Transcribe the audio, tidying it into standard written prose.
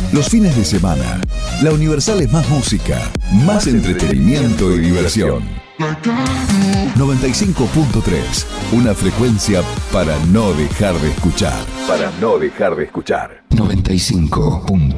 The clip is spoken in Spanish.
Los fines de semana, la Universal es más música, más entretenimiento y diversión. 95.3, una frecuencia para no dejar de escuchar. 95.3.